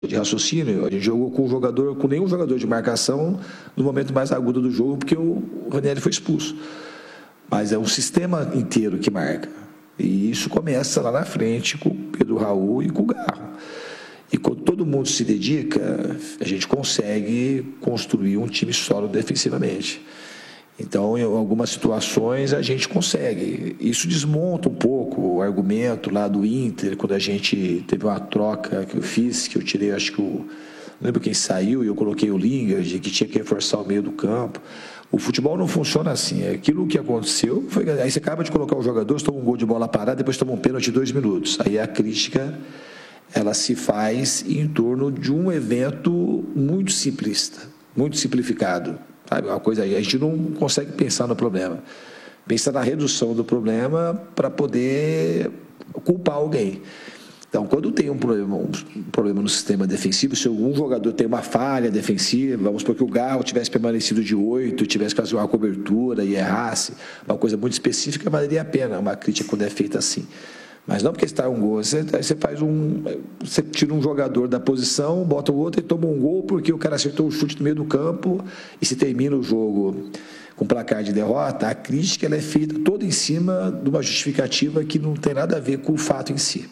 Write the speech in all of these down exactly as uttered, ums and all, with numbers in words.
de raciocínio. A gente jogou com um jogador, com nenhum jogador de marcação no momento mais agudo do jogo, porque o Ranieri foi expulso. Mas é um sistema inteiro que marca. E isso começa lá na frente com o Pedro Raul e com o Garro. E quando todo mundo se dedica, a gente consegue construir um time sólido defensivamente. Então, em algumas situações, a gente consegue. Isso desmonta um pouco o argumento lá do Inter, quando a gente teve uma troca que eu fiz, que eu tirei, acho que o... Não lembro quem saiu, e eu coloquei o Lingard, que tinha que reforçar o meio do campo. O futebol não funciona assim. Aquilo que aconteceu foi... Aí você acaba de colocar o jogador, você toma um gol de bola parada, depois toma um pênalti de dois minutos. Aí a crítica, ela se faz em torno de um evento muito simplista, muito simplificado. Sabe, uma coisa aí, a gente não consegue pensar no problema. Pensa na redução do problema para poder culpar alguém. Então, quando tem um problema, um problema no sistema defensivo, se algum jogador tem uma falha defensiva, vamos supor que o Garro tivesse permanecido de oito, tivesse que fazer uma cobertura e errasse, uma coisa muito específica, valeria a pena uma crítica quando é feita assim. Mas não porque está um gol, você, você faz um, você tira um jogador da posição, bota o outro e toma um gol porque o cara acertou o chute no meio do campo e se termina o jogo com placar de derrota. A crítica ela é feita toda em cima de uma justificativa que não tem nada a ver com o fato em si.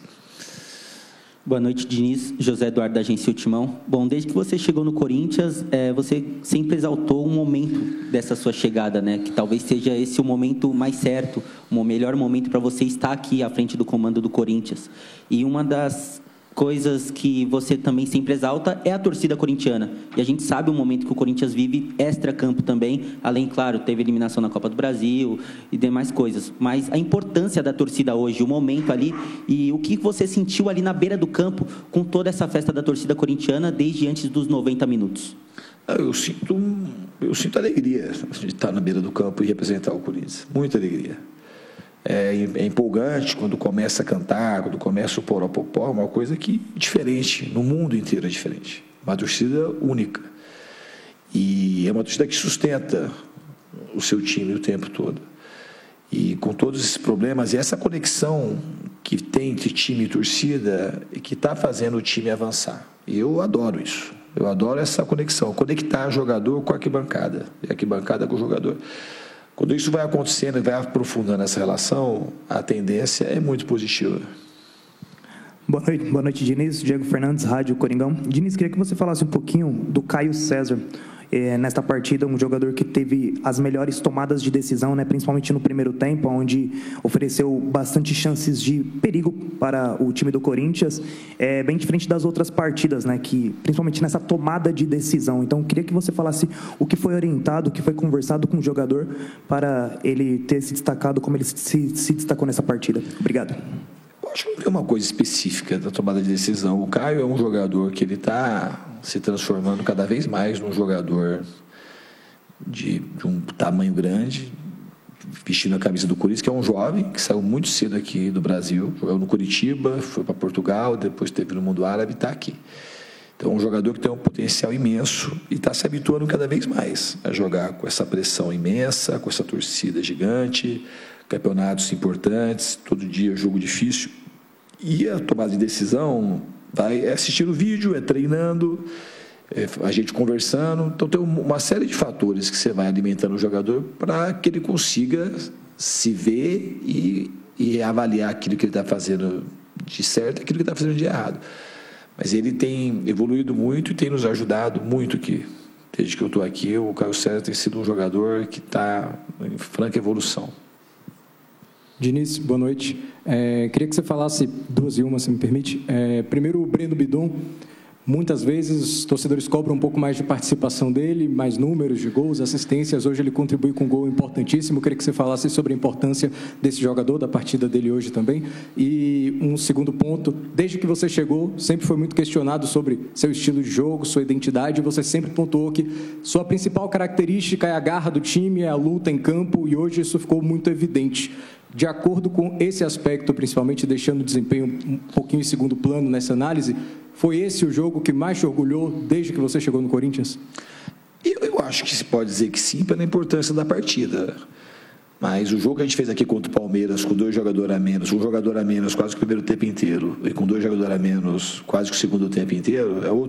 Boa noite, Diniz. José Eduardo, da agência Ultimão. Bom, desde que você chegou no Corinthians, é, você sempre exaltou um momento dessa sua chegada, né? Que talvez seja esse o momento mais certo, o melhor momento para você estar aqui à frente do comando do Corinthians. E uma das coisas que você também sempre exalta é a torcida corintiana. E a gente sabe o momento que o Corinthians vive extra-campo também, além, claro, teve eliminação na Copa do Brasil e demais coisas. Mas a importância da torcida hoje, o momento ali, e o que você sentiu ali na beira do campo com toda essa festa da torcida corintiana desde antes dos noventa minutos? Eu sinto, eu sinto alegria de estar na beira do campo e representar o Corinthians. Muita alegria. É, é empolgante quando começa a cantar, quando começa o poró-popó, é uma coisa que é diferente, no mundo inteiro é diferente. Uma torcida única. E é uma torcida que sustenta o seu time o tempo todo. E com todos esses problemas, e essa conexão que tem entre time e torcida, e que está fazendo o time avançar. E eu adoro isso. Eu adoro essa conexão, conectar jogador com a arquibancada, e a arquibancada com o jogador. Quando isso vai acontecendo e vai aprofundando essa relação, a tendência é muito positiva. Boa noite, boa noite, Diniz. Diego Fernandes, Rádio Coringão. Diniz, queria que você falasse um pouquinho do Caio César. É, nesta partida, um jogador que teve as melhores tomadas de decisão, né, principalmente no primeiro tempo, onde ofereceu bastante chances de perigo para o time do Corinthians, é, bem diferente das outras partidas, né, que, principalmente nessa tomada de decisão. Então, queria que você falasse o que foi orientado, o que foi conversado com o jogador para ele ter se destacado como ele se, se destacou nessa partida. Obrigado. Acho que não tem uma coisa específica da tomada de decisão. O Caio é um jogador que ele está se transformando cada vez mais num jogador de, de um tamanho grande, vestindo a camisa do Corinthians, que é um jovem que saiu muito cedo aqui do Brasil, jogou no Curitiba, foi para Portugal, depois esteve no mundo árabe e está aqui. Então, é um jogador que tem um potencial imenso e está se habituando cada vez mais a jogar com essa pressão imensa, com essa torcida gigante, campeonatos importantes, todo dia jogo difícil. E a tomada de decisão vai é assistindo o vídeo, é treinando, é a gente conversando. Então, tem uma série de fatores que você vai alimentando o jogador para que ele consiga se ver e, e avaliar aquilo que ele está fazendo de certo e aquilo que ele está fazendo de errado. Mas ele tem evoluído muito e tem nos ajudado muito aqui. Desde que eu estou aqui, o Caio César tem sido um jogador que está em franca evolução. Diniz, boa noite. É, queria que você falasse duas e uma, se me permite. É, primeiro, o Breno Bidon. Muitas vezes os torcedores cobram um pouco mais de participação dele, mais números de gols, assistências. Hoje ele contribui com um gol importantíssimo. Queria que você falasse sobre a importância desse jogador, da partida dele hoje também. E um segundo ponto, desde que você chegou, sempre foi muito questionado sobre seu estilo de jogo, sua identidade. Você sempre pontuou que sua principal característica é a garra do time, é a luta em campo, e hoje isso ficou muito evidente. De acordo com esse aspecto, principalmente deixando o desempenho um pouquinho em segundo plano nessa análise, foi esse o jogo que mais te orgulhou desde que você chegou no Corinthians? Eu, eu acho que se pode dizer que sim, pela importância da partida. Mas o jogo que a gente fez aqui contra o Palmeiras, com dois jogadores a menos, um jogador a menos quase que o primeiro tempo inteiro, e com dois jogadores a menos quase que o segundo tempo inteiro, é outro